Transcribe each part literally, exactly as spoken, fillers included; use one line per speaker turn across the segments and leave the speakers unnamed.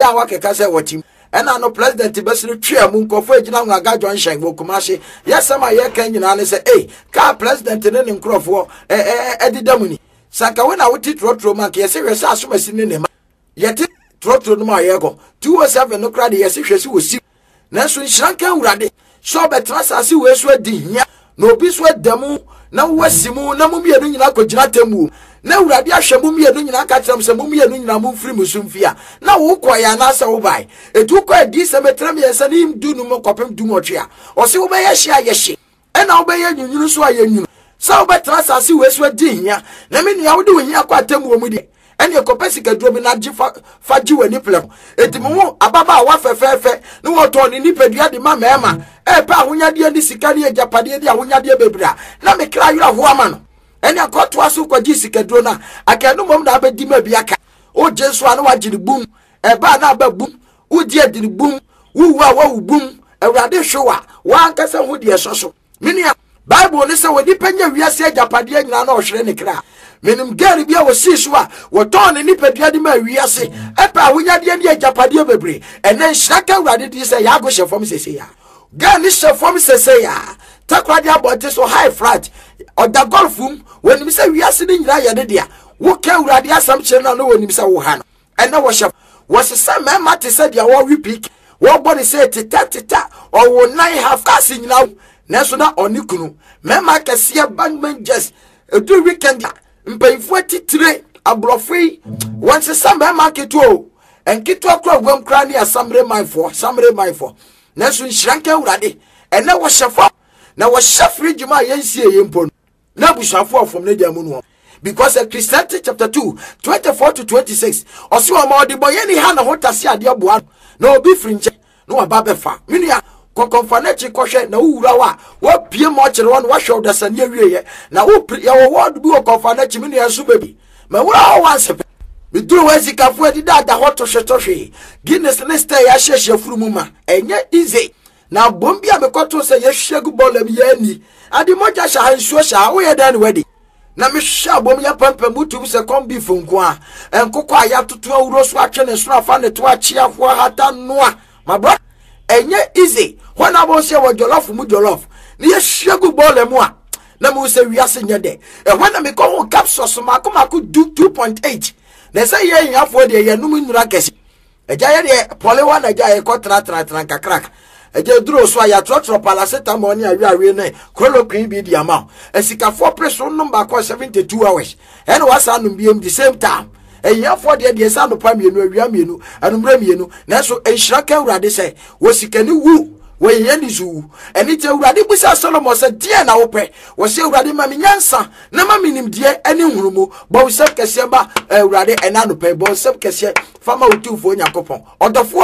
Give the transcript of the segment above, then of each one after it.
ya wakeka se watim ena no president besiri twa mu nkofo agina ngaga John Shen wo kumashe yesama ye kan nyina ne se eh ka president ne ne nkrofo eh eh edidamuni saka we na wuti trotro man ke yesi hwese asomasi ne ne ma yeti trotro no ma ye go two oh seven no kra de yesi hwese wo si na so nhranka wurade so betra sase we so adi hia na obi so adamu na wasimu na mumienu nyina kogina temu na wurade ahwe mumienu nyina ka kyerem se mumienu nyina mu mfiri musumfia na wo koya na asa wo bai etu ko edi se metrem yesa ni mdu no mkopem du motwe a o se wo be ye hia ye hye e na wo be ye nyunyuru so ayanyunu sa wo betra sase we so adi hia na me nua wo de wo hia kwa temu wo mu de ene kopesi ka duro bi na gifa faji wani plem etimo ababa wa fefefe ne wo to ni nipadua de ma mema e pa ahonyade ni sika ne agapade de ahonyade bebra na me kra yura ho ama no ene akoto aso kwaji sika duro na akanu mom na abedi ma bi aka o jesu anu wagiri bum e ba na ba bum wo di adiri bum wo wa wa bum awrade hwewa wa ankasa ho de soso minia bible ne se wodi panya wiase agapade nyina na ohwere ne kra menim gari bia wo siswa wo ton ni nipadua de ma wiase epa ahonyade ne agapade bebre ene nhyaka awrade di se ya go hyefom sese ya ga ni hyefom sese ya takwade abote so high flat oda golfum wonim se wiase ne nyira ye de dia wo ka awrade asam kire na no wonim se wo ha no ene wo hyef wo sesa mema te se dia wo repeat wo body se teta teta o wo nine half kasi nyina na so na onikunu mema kase bangman just do weekend mpayifo titire abrofui wonse samba market o enkito akro gwam kra ne asamre manfo samre manfo na so nhranka awurade ene wo hyefo na wo hyefri djuma yensie yempo na bushafo ofom ne dia mu no because Ecclesiastes chapter two twenty-four to twenty-six oso o ma odi boye ni ha na hotase ade aboa na obi frinche no aba befa menua konkonfanechi kohwe na wura wa wa pie mo kire won wa hwe dasane wieye na wo ya wo word bi wo konfanechi me ne so baby ma wura wa se me duru wa sikafu adi da da hoto hwetohwe Guinness ne stay ya hyehye furumu ma enye easy na bombi a me koto se ye hwegu bola bi yani adi moja sha hansuo sha wo ye dan wedi na me hwa bom ya pampa mutu se kombi funko a enkoko aya toto awuro so atwe ne so afa ne to achiafo hata noa ma bro enye easy when abo se wo jollof mu jollof ni ye hwegu bola mu a na mu se wiase nye de e when me ko ho capsules ma ko ma ko two point eight na say ye yafo de ye num nura kesi eja ye de polewa na ja ye ko tra tra tra kakrak eja duro so ya trotro paracetamol ni awi awi na chloroquine bi di ama esikafo preso number ko seventy-two hours and was anum bi the same time eyafo de de sa no pa mienu awia mienu anumra mienu na so enhyiraka awurade se wo sikani wu wo yeni zu eni te awurade busa Solomon se die na wo pe wo se awurade ma menyansa na ma minim die eni hurumu bo wo sep kese ba awurade ena no pe bo sep kese fama otufo nyakopon odofo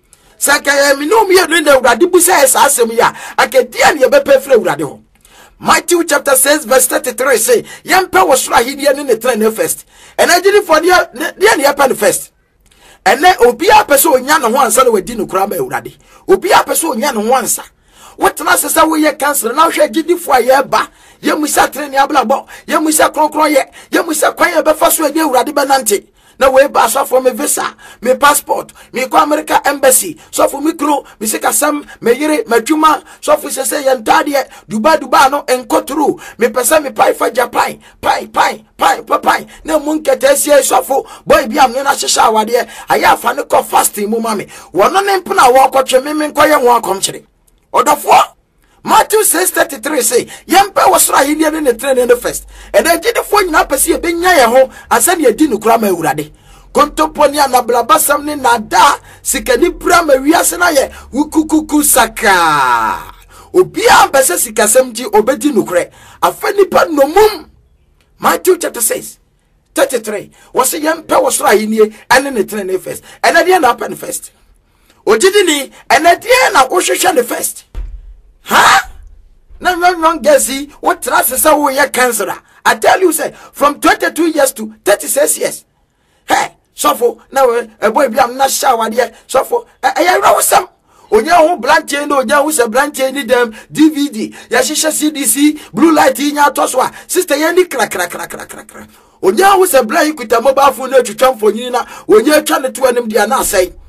saka ya minum ye no na awurade busa esa asem ya akadia ne be pe fra awurade ho Matthew chapter six verse thirty-three say yempe wo sura hidie ne ne tren first and agini for dia dia ne happen first ene obi a pese onya no ho ansa na wadi no kura ma awurade obi a pese onya no ho ansa wotena sesa wo ye cancer na hwe agini for ye ba ye musa tren ne ablabo ye musa kronkron ye ye musa kwan ye be fa so adi awurade benante na we ba so for me visa me passport me ko America embassy so for me kro me se kasam me yire madwuma so for se se yentade duba duba no enkoturu me pesa me pai fa Japan pai pai pai pai na munkete sie so for boy bi am na hyehya awade aya fa ne ko fasting mu mame wono ne mpena wo kotwe me me nkoye ho akomkyere odofo Matthew six thirty-three say yempe wasra hinie ne train ne first and then did fo nyina pese e benya ye ho asa ne adi no kura ma awurade kontoponi anablabasam ne nada sikani bra ma wiase na ye wukukuku saka obi a pese sikasem ji obedi no kure afa nipa nomum Matthew chapter six thirty-three was yempe wasra hinie ane ne train ne first and then na happen first ojidini and then na ohwehwe ne first huh? No, no, no, Gessi, what trust is our year cancer? I tell you, say, from twenty-two years to thirty-six years. Hey, so for now, a boy, I'm not sure, dear. So for I know some. On your own blank chain, or there was a blank chain in them, D V D, Yashisha C D C, blue light in your toswa, sister Yanni, crack, crack, crack, crack, crack. On your was a blank with a mobile phone to jump for Nina, when you're trying to do them, they are not saying.